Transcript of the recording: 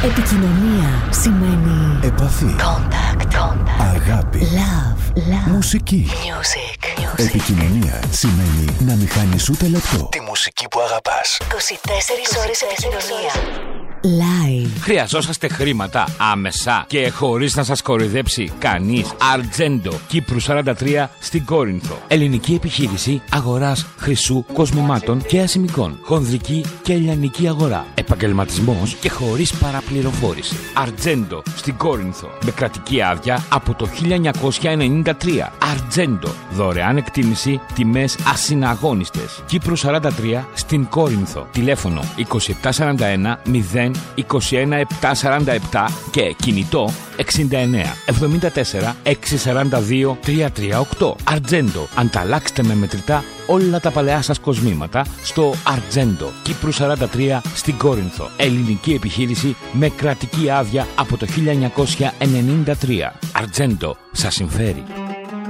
Επικοινωνία σημαίνει επαφή, contact. αγάπη, love. μουσική. Music. Επικοινωνία σημαίνει να μην χάνεις ούτε λεπτό τη μουσική που αγαπάς. 24 ώρες επικοινωνία. Live. Χρειαζόσαστε χρήματα άμεσα και χωρίς να σας κοροϊδέψει κανείς? Αρτζέντο, Κύπρου 43 στην Κόρινθο. Ελληνική επιχείρηση αγοράς χρυσού, κοσμημάτων και ασημικών. Χονδρική και ελληνική αγορά. Επαγγελματισμός και χωρίς παραπληροφόρηση. Αρτζέντο στην Κόρινθο. Με κρατική άδεια από το 1993. Αρτζέντο. Δωρεάν εκτίμηση, τιμές ασυναγώνιστες. Κύπρου 43 στην Κόρινθο. Τηλέφωνο 2741 0 21747 και κινητό 69 74 642 338. Αρτζέντο. Ανταλλάξτε με μετρητά όλα τα παλαιά σας κοσμήματα στο Αρτζέντο, Κύπρου 43 στην Κόρινθο. Ελληνική επιχείρηση με κρατική άδεια από το 1993. Αρτζέντο σας συμφέρει.